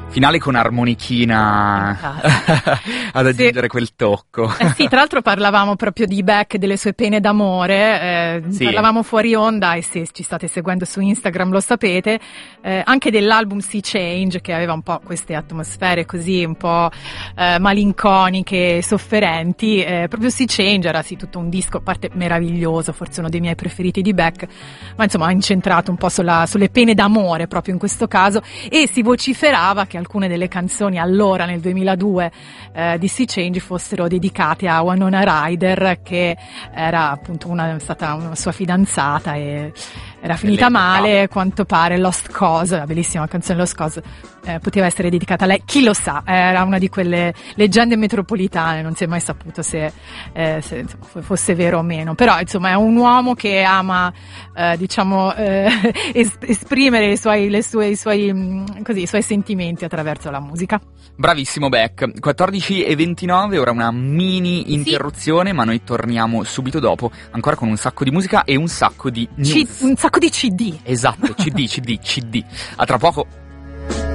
finale con armonichina ad aggiungere quel tocco. Sì, tra l'altro parlavamo proprio di Beck e delle sue pene d'amore, sì. Parlavamo fuori onda, e se ci state seguendo su Instagram lo sapete, anche dell'album Sea Change, che aveva un po' queste atmosfere così un po' malinconiche, sofferenti. Proprio Sea Change era sì tutto un disco, a parte meraviglioso, forse uno dei miei preferiti di Beck, ma insomma ha incentrato un po' sulle pene d'amore proprio in questo caso, e si vociferava che alcune delle canzoni allora nel 2002 di Sea Change fossero dedicate a Winona Ryder, che era appunto stata una sua fidanzata e era finita male, a quanto pare. Lost Cause, la bellissima canzone Lost Cause, poteva essere dedicata a lei, chi lo sa, era una di quelle leggende metropolitane, non si è mai saputo se insomma, fosse vero o meno, però insomma è un uomo che ama esprimere i suoi sentimenti attraverso la musica. Bravissimo Beck. 14:29, ora una mini interruzione, ma noi torniamo subito dopo, ancora con un sacco di musica e un sacco di news. Un sacco di CD. Esatto, CD. A tra poco.